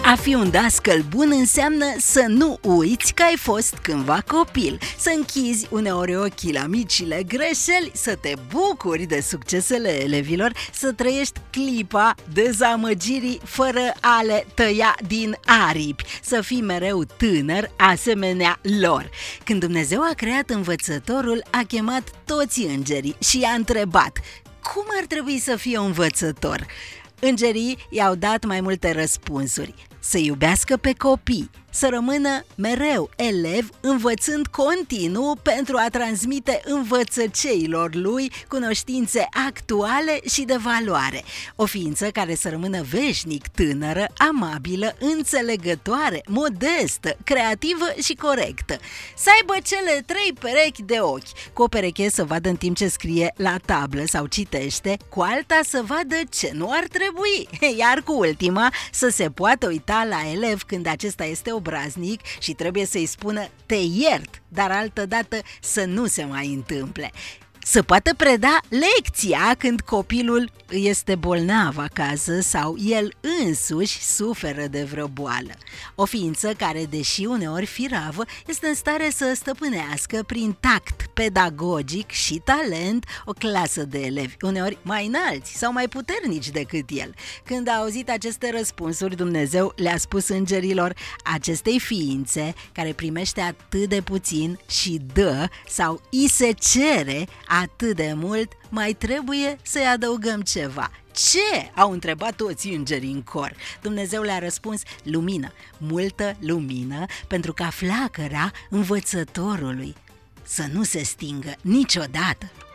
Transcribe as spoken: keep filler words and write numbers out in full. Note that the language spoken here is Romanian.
A fi un dascăl bun înseamnă să nu uiți că ai fost cândva copil, să închizi uneori ochii la micile greșeli, să te bucuri de succesele elevilor, să trăiești clipa dezamăgirii fără a le tăia din aripi, să fii mereu tânăr asemenea lor. Când Dumnezeu a creat învățătorul, a chemat toți îngerii și i-a întrebat: cum ar trebui să fie un învățător? Îngerii i-au dat mai multe răspunsuri: să iubească pe copii, să rămână mereu elev, învățând continuu pentru a transmite învățăceilor lui cunoștințe actuale și de valoare. O ființă care să rămână veșnic tânără, amabilă, înțelegătoare, modestă, creativă și corectă. Să aibă cele trei perechi de ochi, cu o pereche să vadă în timp ce scrie la tablă sau citește, cu alta să vadă ce nu ar trebui, iar cu ultima să se poată uita la elev când acesta este obraznic și trebuie să-i spună: te iert, dar altădată să nu se mai întâmple. Să poată preda lecția când copilul este bolnav acasă sau el însuși suferă de vreo boală. O ființă care, deși uneori firavă, este în stare să stăpânească prin tact pedagogic și talent o clasă de elevi, uneori mai înalți sau mai puternici decât el. Când a auzit aceste răspunsuri, Dumnezeu le-a spus îngerilor: acestei ființe care primește atât de puțin și dă sau îi se cere atât de mult, mai trebuie să-i adăugăm ceva. Ce? Au întrebat toți îngerii în cor. Dumnezeu le-a răspuns: lumină, multă lumină, pentru ca flacăra învățătorului să nu se stingă niciodată.